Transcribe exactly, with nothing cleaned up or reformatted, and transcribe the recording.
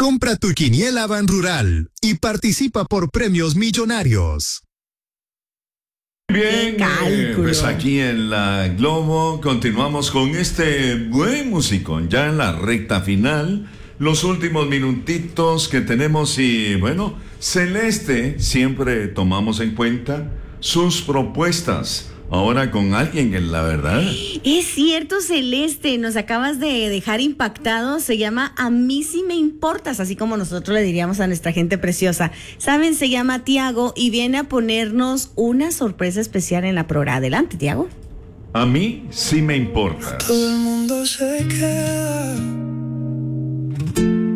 Compra tu quiniela Ban Rural y participa por premios millonarios. Bien, eh, pues aquí en la Globo continuamos con este buen musicón, ya en la recta final, los últimos minutitos que tenemos y bueno, Celeste, siempre tomamos en cuenta sus propuestas. Ahora con alguien que la verdad... Es cierto, Celeste, nos acabas de dejar impactados. Se llama A mí sí me importas, así como nosotros le diríamos a nuestra gente preciosa. Saben, se llama Tiago y viene a ponernos una sorpresa especial en la programa. Adelante, Tiago. A mí sí me importas. Todo el mundo se queda